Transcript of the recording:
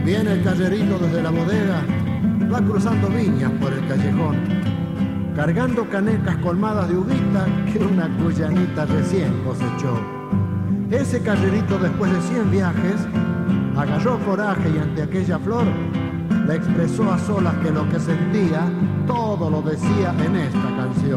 Viene el callerito desde la bodega, va cruzando viñas por el callejón, cargando canecas colmadas de uvita que una cuyanita recién cosechó. Ese callerito, después de 100 viajes, agarró coraje y ante aquella flor le expresó a solas que lo que sentía todo lo decía en esta canción.